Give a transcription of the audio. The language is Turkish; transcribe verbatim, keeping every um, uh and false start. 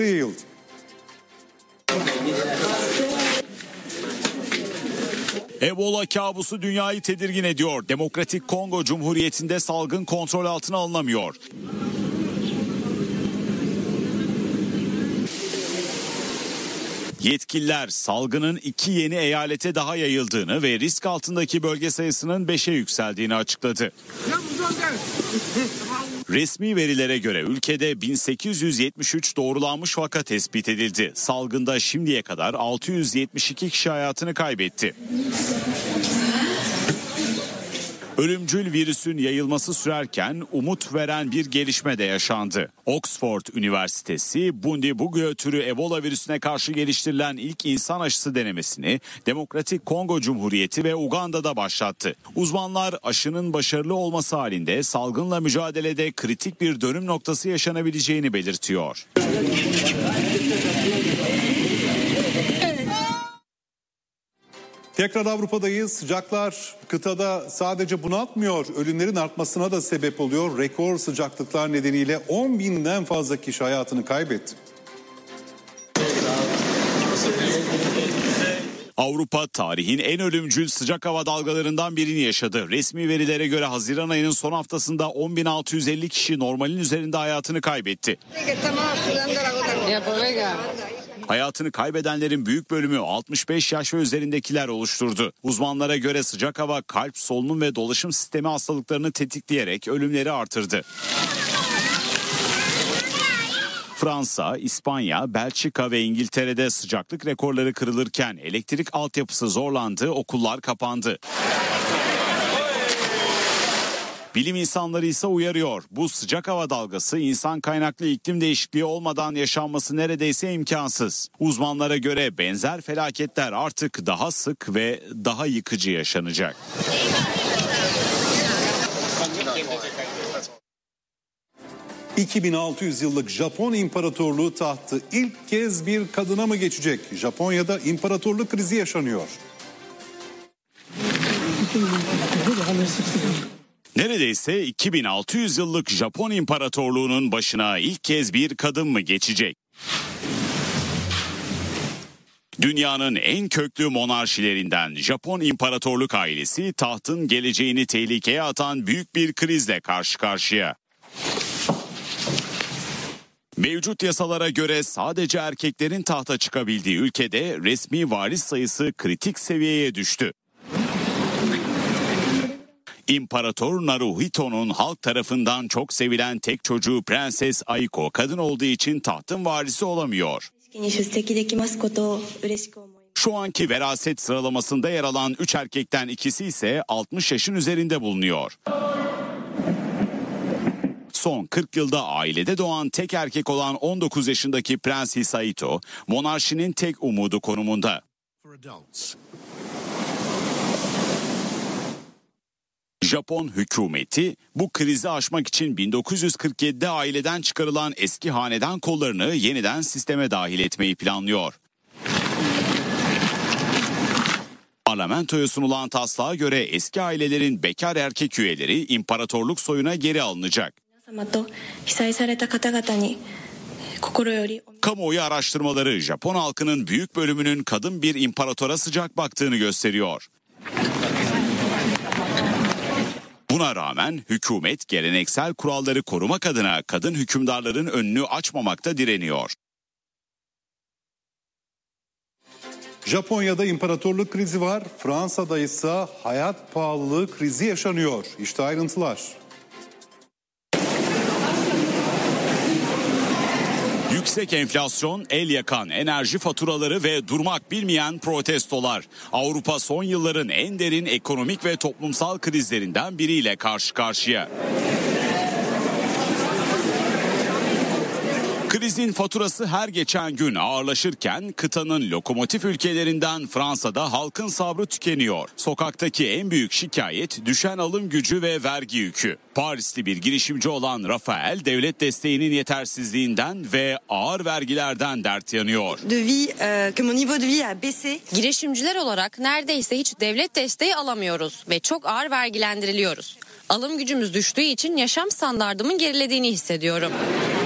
yayıldı. Ebola kabusu dünyayı tedirgin ediyor. Demokratik Kongo Cumhuriyeti'nde salgın kontrol altına alınamıyor. Yetkililer salgının iki yeni eyalete daha yayıldığını ve risk altındaki bölge sayısının beşe yükseldiğini açıkladı. Resmi verilere göre ülkede bin sekiz yüz yetmiş üç doğrulanmış vaka tespit edildi. Salgında şimdiye kadar altı yüz yetmiş iki kişi hayatını kaybetti. Ölümcül virüsün yayılması sürerken umut veren bir gelişme de yaşandı. Oxford Üniversitesi, Bundibugyo türü Ebola virüsüne karşı geliştirilen ilk insan aşısı denemesini Demokratik Kongo Cumhuriyeti ve Uganda'da başlattı. Uzmanlar aşının başarılı olması halinde salgınla mücadelede kritik bir dönüm noktası yaşanabileceğini belirtiyor. Tekrar Avrupa'dayız. Sıcaklar kıtada sadece bunaltmıyor, ölümlerin artmasına da sebep oluyor. Rekor sıcaklıklar nedeniyle on binden fazla kişi hayatını kaybetti. Avrupa tarihin en ölümcül sıcak hava dalgalarından birini yaşadı. Resmi verilere göre Haziran ayının son haftasında on bin altı yüz elli kişi normalin üzerinde hayatını kaybetti. Hayatını kaybedenlerin büyük bölümü altmış beş yaş ve üzerindekiler oluşturdu. Uzmanlara göre sıcak hava kalp, solunum ve dolaşım sistemi hastalıklarını tetikleyerek ölümleri artırdı. Fransa, İspanya, Belçika ve İngiltere'de sıcaklık rekorları kırılırken elektrik altyapısı zorlandı, okullar kapandı. Bilim insanları ise uyarıyor. Bu sıcak hava dalgası insan kaynaklı iklim değişikliği olmadan yaşanması neredeyse imkansız. Uzmanlara göre benzer felaketler artık daha sık ve daha yıkıcı yaşanacak. iki bin altı yüz yıllık Japon İmparatorluğu tahtı ilk kez bir kadına mı geçecek? Japonya'da imparatorluk krizi yaşanıyor. Neredeyse iki bin altı yüz yıllık Japon İmparatorluğu'nun başına ilk kez bir kadın mı geçecek? Dünyanın en köklü monarşilerinden Japon İmparatorluk ailesi tahtın geleceğini tehlikeye atan büyük bir krizle karşı karşıya. Mevcut yasalara göre sadece erkeklerin tahta çıkabildiği ülkede resmi varis sayısı kritik seviyeye düştü. İmparator Naruhito'nun halk tarafından çok sevilen tek çocuğu Prenses Aiko kadın olduğu için tahtın varisi olamıyor. Şu anki veraset sıralamasında yer alan üç erkekten ikisi ise altmış yaşın üzerinde bulunuyor. Son kırk yılda ailede doğan tek erkek olan on dokuz yaşındaki Prens Hisahito, monarşinin tek umudu konumunda. Japon hükümeti bu krizi aşmak için bin dokuz yüz kırk yedide aileden çıkarılan eski hanedan kollarını yeniden sisteme dahil etmeyi planlıyor. Parlamentoya sunulan taslağa göre eski ailelerin bekar erkek üyeleri imparatorluk soyuna geri alınacak. Kamuoyu araştırmaları Japon halkının büyük bölümünün kadın bir imparatora sıcak baktığını gösteriyor. Buna rağmen hükümet geleneksel kuralları korumak adına kadın hükümdarların önünü açmamakta direniyor. Japonya'da imparatorluk krizi var, Fransa'da ise hayat pahalılığı krizi yaşanıyor. İşte ayrıntılar. Yüksek enflasyon, el yakan enerji faturaları ve durmak bilmeyen protestolar. Avrupa son yılların en derin ekonomik ve toplumsal krizlerinden biriyle karşı karşıya. Krizin faturası her geçen gün ağırlaşırken kıtanın lokomotif ülkelerinden Fransa'da halkın sabrı tükeniyor. Sokaktaki en büyük şikayet düşen alım gücü ve vergi yükü. Parisli bir girişimci olan Rafael devlet desteğinin yetersizliğinden ve ağır vergilerden dert yanıyor. Girişimciler olarak neredeyse hiç devlet desteği alamıyoruz ve çok ağır vergilendiriliyoruz. Alım gücümüz düştüğü için yaşam standardımın gerilediğini hissediyorum.